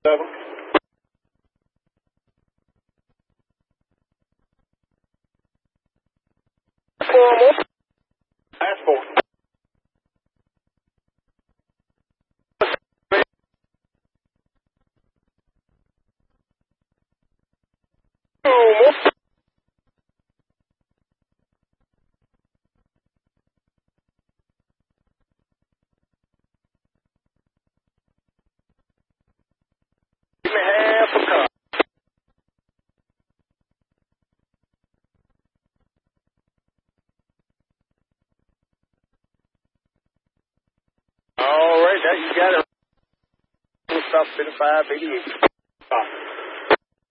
7. Formal. Last 4. Formal. Give me half a cup. All right, now you got it. Stop 5588.